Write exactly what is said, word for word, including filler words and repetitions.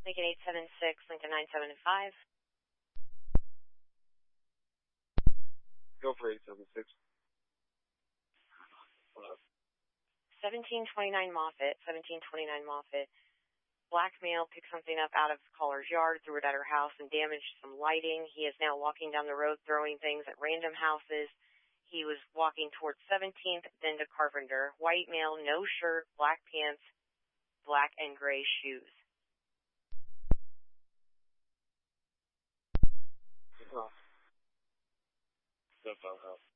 Lincoln eight seven six, Lincoln nine seven five. Go for eight seven six. seventeen twenty-nine Moffett, seventeen twenty-nine Moffett. Black male picked something up out of caller's yard, threw it at her house, and damaged some lighting. He is now walking down the road throwing things at random houses. He was walking towards seventeenth, then to Carpenter. White male, no shirt, black pants, black and gray shoes. Oh. The phone house.